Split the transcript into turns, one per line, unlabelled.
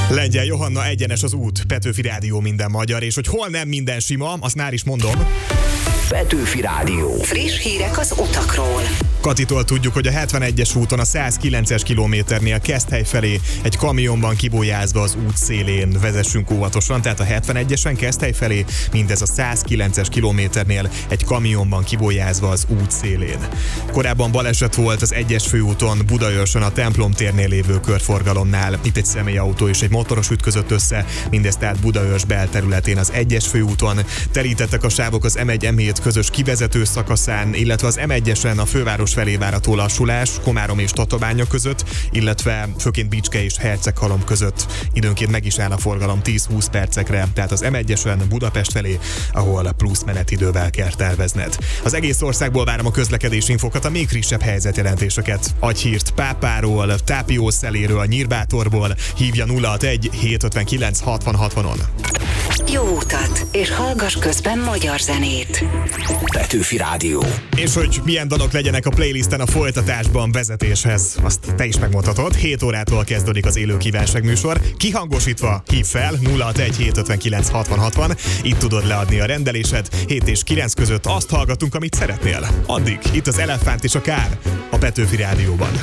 Lengyel Johanna, egyenes az út, Petőfi Rádió minden magyar, és hogy hol nem minden sima, azt már is mondom.
Petőfi Rádió.
Friss hírek az utakról.
Katitól tudjuk, hogy a 71-es úton a 109-es kilométernél Keszthely felé egy kamionban kibolyázva az út szélén. Vezessünk óvatosan, tehát a 71-esen Keszthely felé, mindez a 109-es kilométernél egy kamionban kibolyázva az út szélén. Korábban baleset volt az 1-es főúton Budaörsen a Templom térnél lévő körforgalomnál. Itt egy személyautó és egy motoros ütközött össze, mindez tehát Budaörs belterületén az 1-es főúton. Terítettek a sávok az M1-M7 közös kivezető szakaszán, illetve az M1-esen a főváros felé várható lassulás Komárom és Tatabánya között, illetve főként Bicske és Herceghalom között. Időnként meg is áll a forgalom 10-20 percekre, tehát az M1-esen Budapest felé, ahol plusz menetidővel kell tervezned. Az egész országból várom a közlekedési infokat, a még frissebb helyzetjelentéseket. Agyhírt Pápáról, Tápiószeléről, Nyírbátorból, hívja 061 759 6060-on.
Jó utat, és hallgass közben magyar zenét.
Petőfi Rádió.
És hogy milyen dalok legyenek a playlisten a folytatásban vezetéshez, azt te is megmondhatod. 7 órától kezdődik az élő kívánságműsor. Kihangosítva hív fel 061 759 6060. Itt tudod leadni a rendelésed. 7 és 9 között azt hallgatunk, amit szeretnél. Addig itt az Elefánt és a Kár a Petőfi Rádióban.